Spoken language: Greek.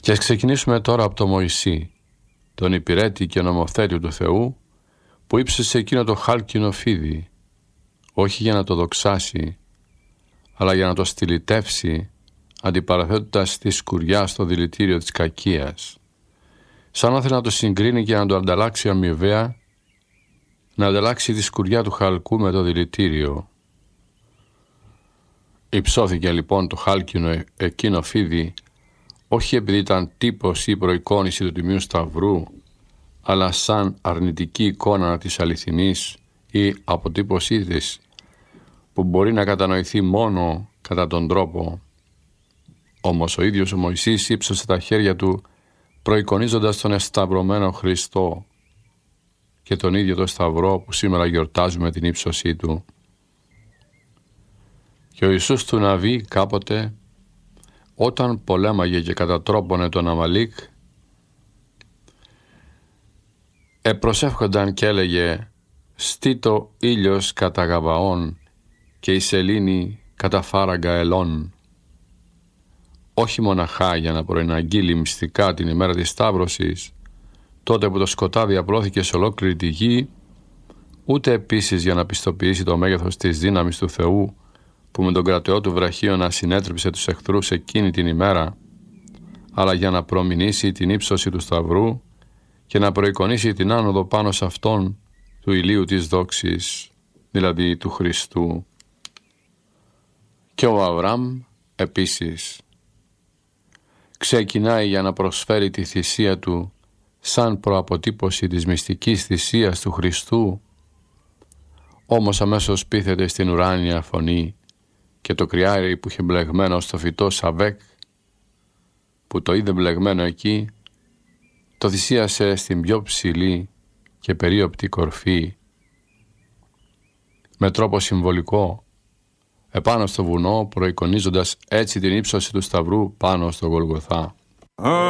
Και ας ξεκινήσουμε τώρα από το Μωυσή, τον υπηρέτη και νομοθέτη του Θεού, που ύψωσε εκείνο το χάλκινο φίδι, όχι για να το δοξάσει, αλλά για να το στυλιτεύσει, αντιπαραθέτοντας τη σκουριά στο δηλητήριο της κακίας. Σαν όθε να το συγκρίνει και να το ανταλλάξει αμοιβαία, να ανταλλάξει τη σκουριά του χαλκού με το δηλητήριο. Υψώθηκε λοιπόν το χάλκινο εκείνο φίδι, όχι επειδή ήταν τύπος ή προεικόνηση του Τιμίου Σταυρού, αλλά σαν αρνητική εικόνα της αληθινής ή αποτύπωσή της, που μπορεί να κατανοηθεί μόνο κατά τον τρόπο. Όμως ο ίδιος ο Μωυσής ύψωσε τα χέρια του προεικονίζοντας τον εσταυρωμένο Χριστό και τον ίδιο το Σταυρό που σήμερα γιορτάζουμε την ύψωσή του. Και ο Ιησούς του Ναβί κάποτε, όταν πολέμαγε και κατατρόπωνε τον Αμαλίκ, προσεύχονταν και έλεγε «Στήτω ήλιος κατά Γαβαών και η σελήνη κατά φάραγγα ελών». Όχι μοναχά για να προεναγγείλει μυστικά την ημέρα της Σταύρωσης, τότε που το σκοτάδι απλώθηκε σε ολόκληρη τη γη, ούτε επίσης για να πιστοποιήσει το μέγεθος της δύναμης του Θεού, που με τον κρατεό του βραχίωνα συνέτριψε τους εχθρούς εκείνη την ημέρα, αλλά για να προμηνήσει την ύψωση του Σταυρού και να προεικονίσει την άνοδο πάνω σε αυτόν του ηλίου της δόξης, δηλαδή του Χριστού. Και ο Αβραάμ επίσης ξεκινάει για να προσφέρει τη θυσία του σαν προαποτύπωση της μυστικής θυσίας του Χριστού, όμως αμέσως πείθεται στην ουράνια φωνή και το κρυάρι που είχε μπλεγμένο στο φυτό Σαβέκ, που το είδε μπλεγμένο εκεί, το θυσίασε στην πιο ψηλή και περίοπτη κορφή, με τρόπο συμβολικό, επάνω στο βουνό, προεικονίζοντας έτσι την ύψωση του Σταυρού πάνω στο Γολγοθά.